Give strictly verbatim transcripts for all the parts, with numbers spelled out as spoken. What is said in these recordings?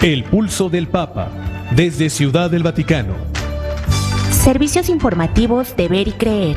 El pulso del Papa, desde Ciudad del Vaticano. Servicios informativos de Ver y Creer.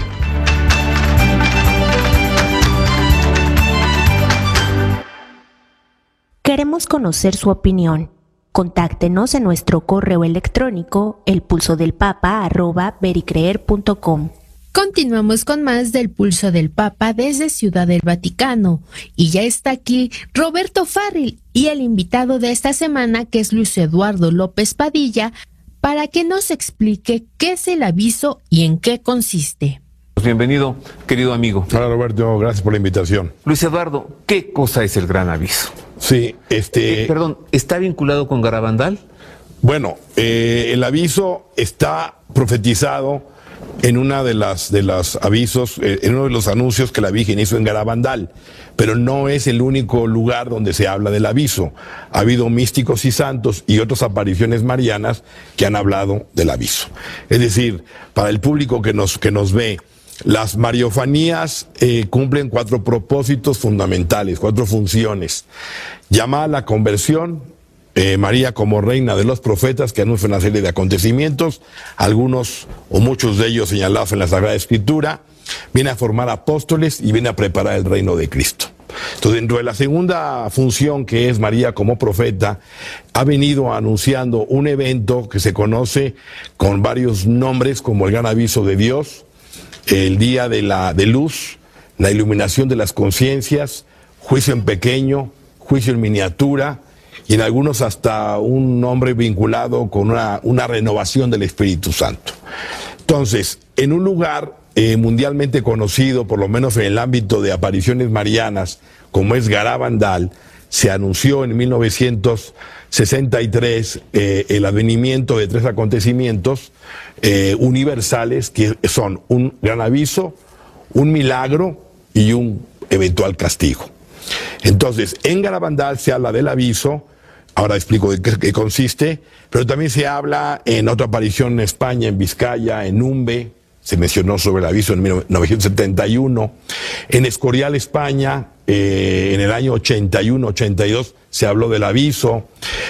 Queremos conocer su opinión. Contáctenos en nuestro correo electrónico elpulsodelpapa arroba vericreer punto com. Continuamos con más del Pulso del Papa desde Ciudad del Vaticano. Y ya está aquí Roberto Farril y el invitado de esta semana, que es Luis Eduardo López Padilla, para que nos explique qué es el aviso y en qué consiste. Bienvenido, querido amigo. Hola, Roberto, gracias por la invitación. Luis Eduardo, ¿qué cosa es el Gran Aviso? Sí, este... Eh, perdón, ¿está vinculado con Garabandal? Bueno, eh, el aviso está profetizado en una de las de los avisos, eh, en uno de los anuncios que la Virgen hizo en Garabandal, pero no es el único lugar donde se habla del aviso. Ha habido místicos y santos y otras apariciones marianas que han hablado del aviso. Es decir, para el público que nos, que nos ve, las mariofanías eh, cumplen cuatro propósitos fundamentales, cuatro funciones. Llamada a la conversión, Eh, María como reina de los profetas, que anuncia una serie de acontecimientos, algunos o muchos de ellos señalados en la Sagrada Escritura. Viene a formar apóstoles y viene a preparar el reino de Cristo. Entonces, dentro de la segunda función, que es María como profeta, ha venido anunciando un evento que se conoce con varios nombres, como el Gran Aviso de Dios, el Día de la de Luz, la iluminación de las conciencias, juicio en pequeño, juicio en miniatura, y en algunos hasta un nombre vinculado con una, una renovación del Espíritu Santo. Entonces, en un lugar eh, mundialmente conocido, por lo menos en el ámbito de apariciones marianas, como es Garabandal, se anunció en mil novecientos sesenta y tres eh, el advenimiento de tres acontecimientos eh, universales, que son un gran aviso, un milagro y un eventual castigo. Entonces, en Garabandal se habla del aviso. Ahora explico de qué, qué consiste, pero también se habla en otra aparición en España, en Vizcaya, en Umbe, se mencionó sobre el aviso en mil novecientos setenta y uno. En Escorial, España, eh, en el año ochenta y uno ochenta y dos, se habló del aviso.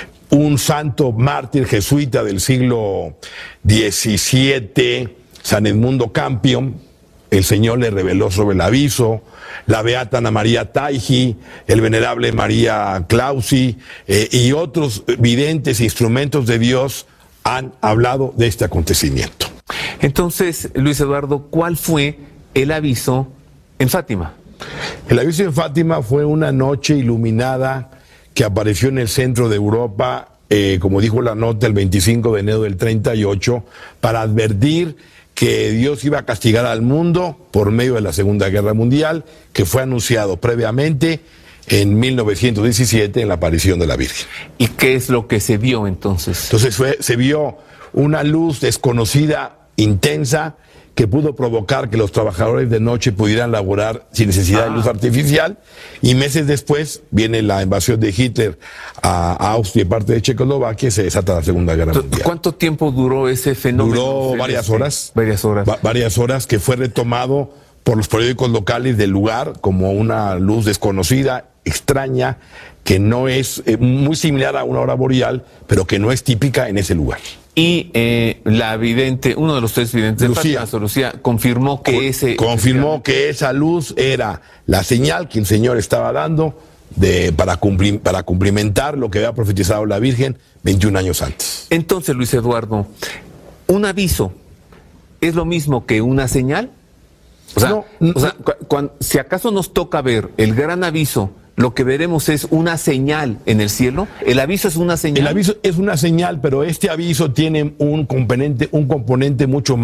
Un santo mártir jesuita del siglo diecisiete, San Edmundo Campion, el Señor le reveló sobre el aviso. La beata Ana María Taigi, el venerable María Clausi eh, y otros videntes e instrumentos de Dios han hablado de este acontecimiento. Entonces, Luis Eduardo, ¿cuál fue el aviso en Fátima? El aviso en Fátima fue una noche iluminada que apareció en el centro de Europa, eh, como dijo la nota, el veinticinco de enero del treinta y ocho, para advertir que Dios iba a castigar al mundo por medio de la Segunda Guerra Mundial, que fue anunciado previamente en mil novecientos diecisiete en la aparición de la Virgen. ¿Y qué es lo que se vio entonces? Entonces fue, se vio una luz desconocida, intensa, que pudo provocar que los trabajadores de noche pudieran laborar sin necesidad ah. de luz artificial, y meses después viene la invasión de Hitler a Austria y parte de Checoslovaquia y se desata la Segunda Guerra Mundial. ¿Cuánto tiempo duró ese fenómeno? Duró varias horas. Varias horas. Va, varias horas, que fue retomado por los periódicos locales del lugar como una luz desconocida, extraña, que no es eh, muy similar a una aurora boreal, pero que no es típica en ese lugar. Y eh, la vidente, uno de los tres videntes de Fátima, Lucía, confirmó que Con, ese... Confirmó que esa luz era la señal que el Señor estaba dando de, para, cumplir, para cumplimentar lo que había profetizado la Virgen veintiún años antes. Entonces, Luis Eduardo, ¿un aviso es lo mismo que una señal? O sea, no, no, o sea cu cuando, si acaso nos toca ver el gran aviso, lo que veremos es una señal en el cielo. ¿El aviso es una señal? El aviso es una señal, pero este aviso tiene un componente, un componente mucho más